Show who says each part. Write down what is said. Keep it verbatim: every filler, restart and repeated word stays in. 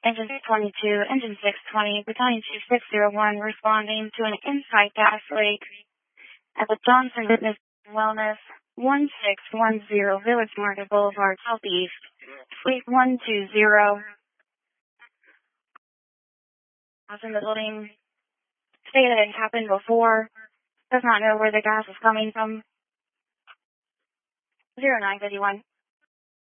Speaker 1: Engine six twenty-two, Engine six twenty, Battalion two six zero one, responding to an inside gas leak at the Johnson Fitness and Wellness, one six one zero Village Market Boulevard, Southeast, Suite one two zero. I was in the building, stated it happened before, does not know where the gas is coming from. zero nine five one.